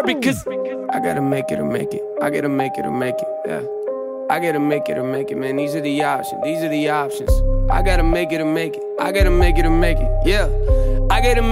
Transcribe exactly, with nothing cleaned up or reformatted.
because I gotta make it or make it. I gotta make it or make it, yeah. I gotta make it or make it, man. These are the options, these are the options. I gotta make it or make it. I gotta make it or make it, yeah. I gotta